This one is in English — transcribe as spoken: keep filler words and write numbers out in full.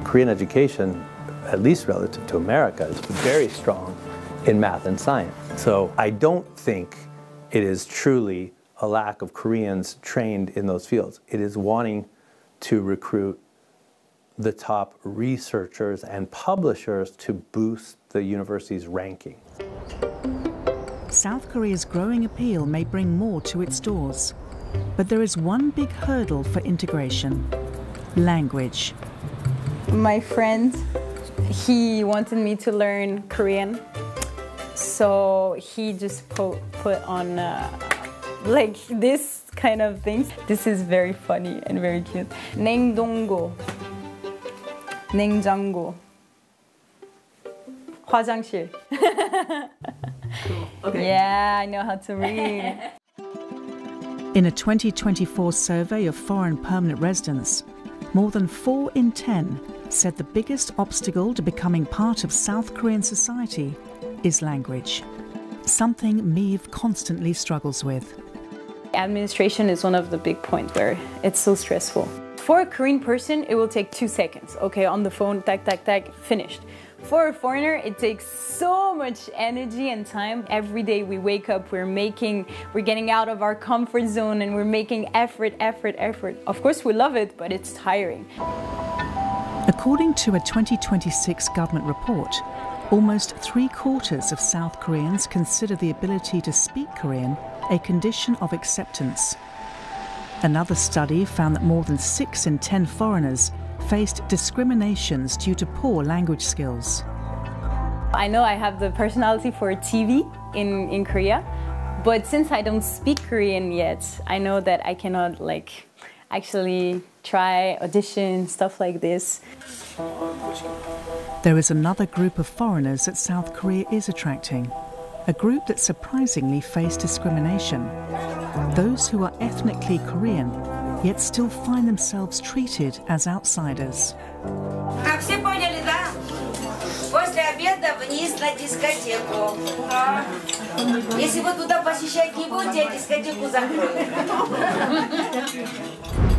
Korean education, at least relative to America, is very strong in math and science. So I don't think it is truly a lack of Koreans trained in those fields. It is wanting to recruit the top researchers and publishers to boost the university's ranking. South Korea's growing appeal may bring more to its doors. But there is one big hurdle for integration: language. My friend, he wanted me to learn Korean, so he just put, put on uh, like this kind of things. This is very funny and very cute. 냉동고, 냉장고, 화장실. Okay. Yeah, I know how to read. In a twenty twenty-four survey of foreign permanent residents, more than four in ten said the biggest obstacle to becoming part of South Korean society is language, something Meave constantly struggles with. Administration is one of the big points where it's so stressful. For a Korean person, it will take two seconds. Okay, on the phone, tac, tac, tac, finished. For a foreigner, it takes so much energy and time. Every day we wake up, we're making, we're getting out of our comfort zone and we're making effort, effort, effort. Of course, we love it, but it's tiring. According to a twenty twenty-six government report, almost three quarters of South Koreans consider the ability to speak Korean a condition of acceptance. Another study found that more than six in ten foreigners faced discriminations due to poor language skills. I know I have the personality for T V in, in Korea, but since I don't speak Korean yet, I know that I cannot like actually try audition, stuff like this. There is another group of foreigners that South Korea is attracting, a group that surprisingly face discrimination. Those who are ethnically Korean yet still find themselves treated as outsiders. Как все поняли, да? После обеда вниз на дискотеку. Если вы туда посещать не будете, дискотеку закроют.